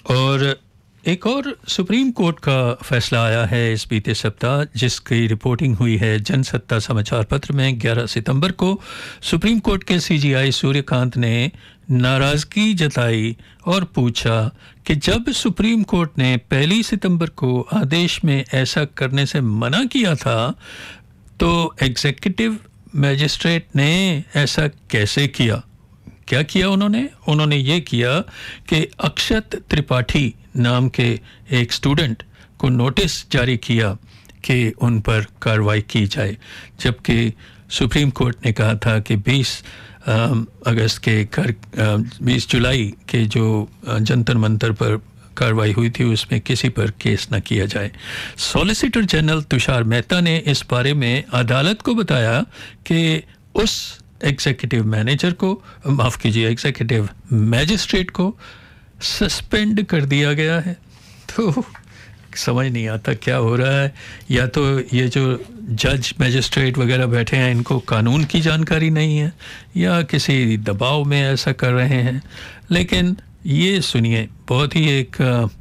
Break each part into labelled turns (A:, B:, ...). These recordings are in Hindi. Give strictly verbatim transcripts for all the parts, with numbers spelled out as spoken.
A: और एक और सुप्रीम कोर्ट का फैसला आया है इस बीते सप्ताह, जिसकी रिपोर्टिंग हुई है जनसत्ता समाचार पत्र में। ग्यारह सितंबर को सुप्रीम कोर्ट के सीजीआई सूर्यकांत ने नाराज़गी जताई और पूछा कि जब सुप्रीम कोर्ट ने पहली सितंबर को आदेश में ऐसा करने से मना किया था तो एग्जीक्यूटिव मैजिस्ट्रेट ने ऐसा कैसे किया। क्या किया उन्होंने उन्होंने ये किया कि अक्षत त्रिपाठी नाम के एक स्टूडेंट को नोटिस जारी किया कि उन पर कार्रवाई की जाए, जबकि सुप्रीम कोर्ट ने कहा था कि बीस अगस्त के कर बीस जुलाई के जो जंतर मंतर पर कार्रवाई हुई थी उसमें किसी पर केस न किया जाए। सॉलिसिटर जनरल तुषार मेहता ने इस बारे में अदालत को बताया कि उस एग्जीक्यूटिव मैनेजर को माफ़ कीजिए एग्जीक्यूटिव मैजिस्ट्रेट को सस्पेंड कर दिया गया है। तो समझ नहीं आता क्या हो रहा है, या तो ये जो जज मैजिस्ट्रेट वगैरह बैठे हैं इनको कानून की जानकारी नहीं है या किसी दबाव में ऐसा कर रहे हैं। लेकिन ये सुनिए, बहुत ही एक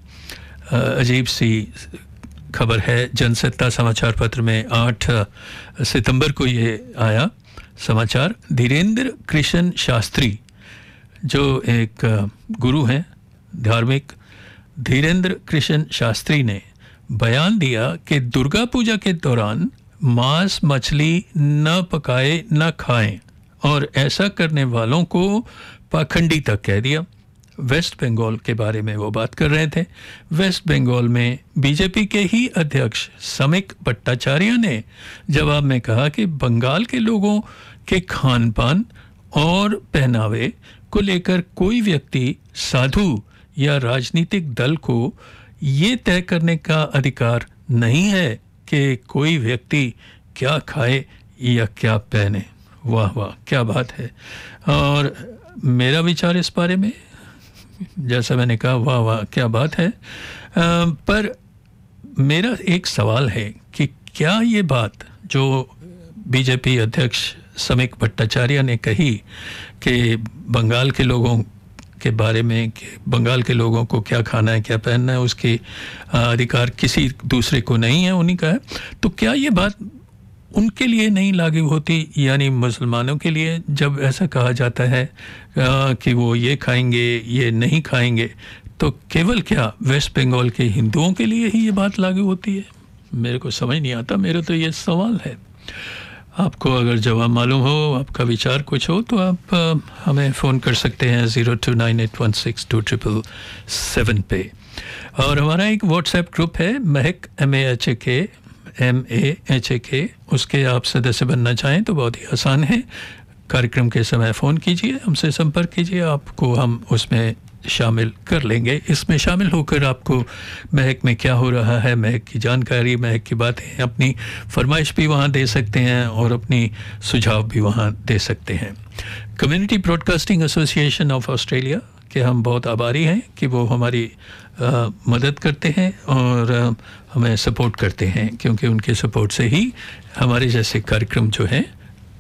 A: अजीब सी खबर है। जनसत्ता समाचार पत्र में आठ सितंबर को ये आया समाचार। धीरेन्द्र कृष्ण शास्त्री जो एक गुरु हैं धार्मिक, धीरेन्द्र कृष्ण शास्त्री ने बयान दिया कि दुर्गा पूजा के दौरान मांस मछली न पकाए न खाएं, और ऐसा करने वालों को पाखंडी तक कह दिया। वेस्ट बंगाल के बारे में वो बात कर रहे थे। वेस्ट बंगाल में बीजेपी के ही अध्यक्ष समीक भट्टाचार्य ने जवाब में कहा कि बंगाल के लोगों के खान पान और पहनावे को लेकर कोई व्यक्ति, साधु या राजनीतिक दल को ये तय करने का अधिकार नहीं है कि कोई व्यक्ति क्या खाए या क्या पहने। वाह वाह, क्या बात है। और मेरा विचार इस बारे में, जैसा मैंने कहा, वाह वाह क्या बात है। आ, पर मेरा एक सवाल है कि क्या ये बात जो बीजेपी अध्यक्ष समीक भट्टाचार्य ने कही कि बंगाल के लोगों के बारे में कि बंगाल के लोगों को क्या खाना है क्या पहनना है उसके अधिकार किसी दूसरे को नहीं है, उन्हीं का है, तो क्या ये बात उनके लिए नहीं लागू होती, यानी मुसलमानों के लिए, जब ऐसा कहा जाता है आ, कि वो ये खाएंगे ये नहीं खाएंगे, तो केवल क्या वेस्ट बंगाल के हिंदुओं के लिए ही ये बात लागू होती है? मेरे को समझ नहीं आता। मेरा तो ये सवाल है। आपको अगर जवाब मालूम हो, आपका विचार कुछ हो, तो आप आ, हमें फ़ोन कर सकते हैं zero two nine eight one six to triple seven पे। और हमारा एक व्हाट्सएप ग्रुप है महक एम ए एच ए के एम ए एच ए के, उसके आप सदस्य बनना चाहें तो बहुत ही आसान है। कार्यक्रम के समय फ़ोन कीजिए, हमसे संपर्क कीजिए, आपको हम उसमें शामिल कर लेंगे। इसमें शामिल होकर आपको महक में क्या हो रहा है, महक की जानकारी, महक की बातें, अपनी फरमाइश भी वहाँ दे सकते हैं और अपनी सुझाव भी वहाँ दे सकते हैं। Community broadcasting association of Australia के हम बहुत आभारी हैं कि वो हमारी आ, मदद करते हैं और आ, हमें सपोर्ट करते हैं, क्योंकि उनके सपोर्ट से ही हमारे जैसे कार्यक्रम जो हैं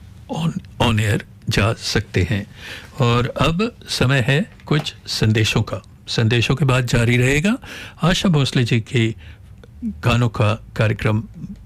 A: ऑन ऑन एयर जा सकते हैं। और अब समय है कुछ संदेशों का। संदेशों के बाद जारी रहेगा आशा भोसले जी की गानों का कार्यक्रम।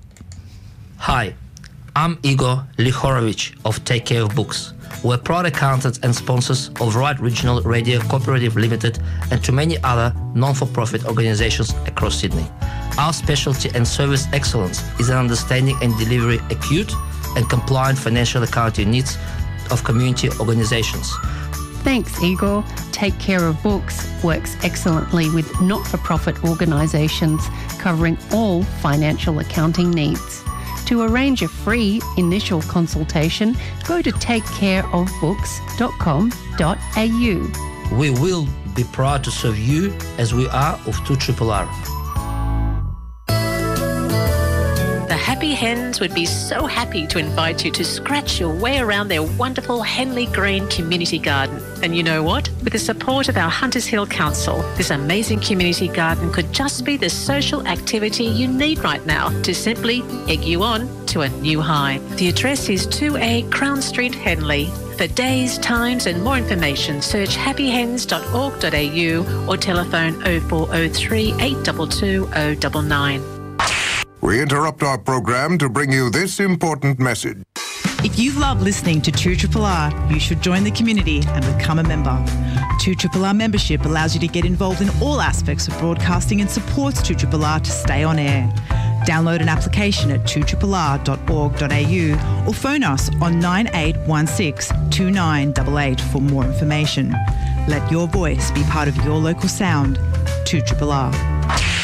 B: Hi, I'm Igor Lihorovich of Take Care of Books. We're proud accountants and sponsors of Right Regional Radio Cooperative Limited and to many other non-for-profit organizations across Sydney. Our specialty and service excellence is in understanding and delivering acute and compliant financial accounting needs of community organizations.
C: Thanks, Igor. Take Care of Books works excellently with not-for-profit organisations covering all financial accounting needs. To arrange a free initial consultation, go to take care of books dot com dot a u.
B: We will be proud to serve you as we are of two R R.
D: The Happy Hens would be so happy to invite you to scratch your way around their wonderful Henley Green community garden. And you know what? With the support of our Hunters Hill Council, this amazing community garden could just be the social activity you need right now to simply egg you on to a new high. The address is two A Crown Street, Henley. For days, times and more information, search happy hens dot org dot a u or telephone oh four oh three, eight two two, oh nine nine.
E: We interrupt our program to bring you this important message.
F: If you love listening to two R R R, you should join the community and become a member. two R R R membership allows you to get involved in all aspects of broadcasting and supports two R R R to stay on air. Download an application at two R R R dot org dot a u or phone us on nine eight one six, two nine eight eight for more information. Let your voice be part of your local sound. two R R R.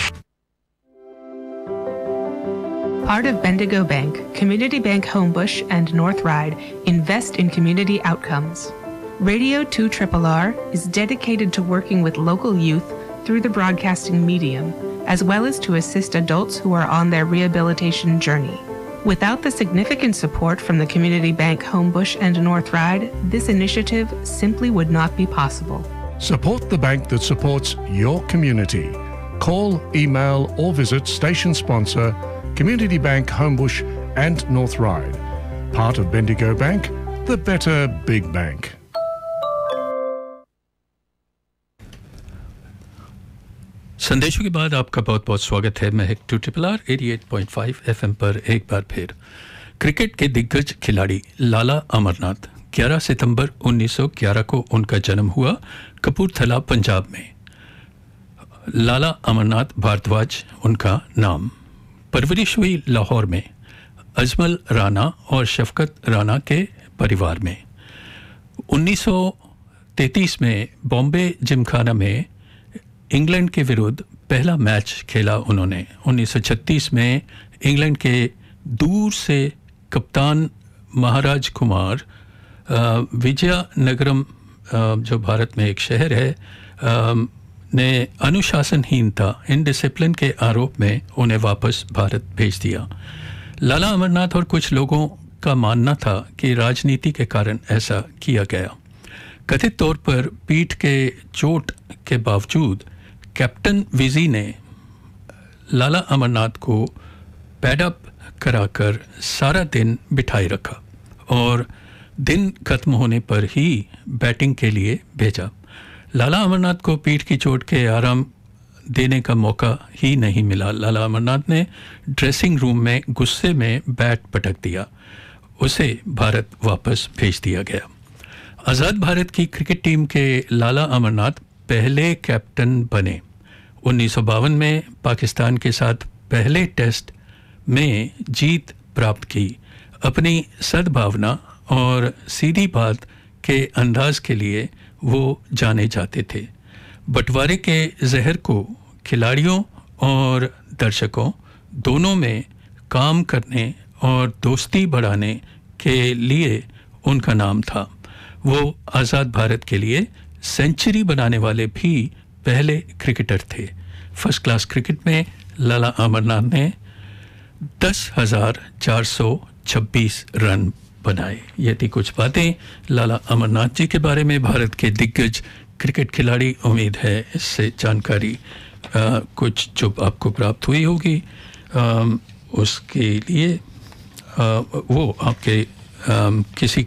G: Part of Bendigo Bank, Community Bank Homebush and North Ryde invest in community outcomes. Radio two R R R is dedicated to working with local youth through the broadcasting medium, as well as to assist adults who are on their rehabilitation journey. Without the significant support from the Community Bank Homebush and North Ryde, this initiative simply would not be possible.
H: Support the bank that supports your community. Call, email or visit station sponsor Community Bank Homebush and North Ryde. Part of Bendigo Bank, the better big bank.
A: संदेशों के बाद आपका बहुत बहुत स्वागत है। मैं टू ट्रिपल आर अठासी पॉइंट पाँच एफएम पर एक बार फिर। क्रिकेट के दिग्गज खिलाड़ी लाला अमरनाथ, ग्यारह सितंबर उन्नीस सौ ग्यारह को उनका जन्म हुआ कपूरथला, पंजाब में। लाला अमरनाथ भारद्वाज उनका नाम। परवरिश हुई लाहौर में अजमल राना और शफकत राना के परिवार में। उन्नीस सौ तैंतीस में बॉम्बे जिमखाना में इंग्लैंड के विरुद्ध पहला मैच खेला उन्होंने। उन्नीस सौ छत्तीस में इंग्लैंड के दूर से कप्तान महाराज कुमार विजयनगरम, जो भारत में एक शहर है, ने अनुशासनहीनता, इनडिसिप्लिन के आरोप में उन्हें वापस भारत भेज दिया। लाला अमरनाथ और कुछ लोगों का मानना था कि राजनीति के कारण ऐसा किया गया। कथित तौर पर पीठ के चोट के बावजूद कैप्टन विजी ने लाला अमरनाथ को पैडअप कराकर सारा दिन बिठाए रखा और दिन खत्म होने पर ही बैटिंग के लिए भेजा। लाला अमरनाथ को पीठ की चोट के आराम देने का मौका ही नहीं मिला। लाला अमरनाथ ने ड्रेसिंग रूम में गुस्से में बैट पटक दिया। उसे भारत वापस भेज दिया गया। आज़ाद भारत की क्रिकेट टीम के लाला अमरनाथ पहले कैप्टन बने। उन्नीस सौ बावन में पाकिस्तान के साथ पहले टेस्ट में जीत प्राप्त की। अपनी सद्भावना और सीधी बात के अंदाज के लिए वो जाने जाते थे। बंटवारे के जहर को खिलाड़ियों और दर्शकों दोनों में काम करने और दोस्ती बढ़ाने के लिए उनका नाम था। वो आज़ाद भारत के लिए सेंचुरी बनाने वाले भी पहले क्रिकेटर थे। फर्स्ट क्लास क्रिकेट में लाला अमरनाथ ने दस हज़ार चार सौ छब्बीस रन बनाए। ये थी कुछ बातें लाला अमरनाथ जी के बारे में, भारत के दिग्गज क्रिकेट खिलाड़ी। उम्मीद है इससे जानकारी आ, कुछ जो आपको प्राप्त हुई होगी। आ, उसके लिए आ, वो आपके आ, किसी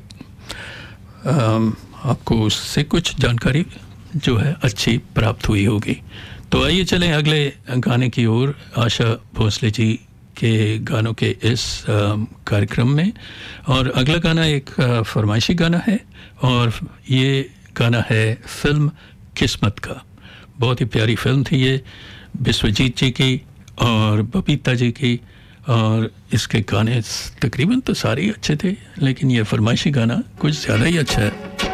A: आ, आपको उससे कुछ जानकारी जो है अच्छी प्राप्त हुई होगी। तो आइए चलें अगले गाने की ओर, आशा भोसले जी के गानों के इस कार्यक्रम में। और अगला गाना एक फरमाइशी गाना है और ये गाना है फिल्म किस्मत का। बहुत ही प्यारी फिल्म थी ये, विश्वजीत जी की और बबीता जी की, और इसके गाने तकरीबन तो सारे ही अच्छे थे, लेकिन ये फरमाइशी गाना कुछ ज़्यादा ही अच्छा है।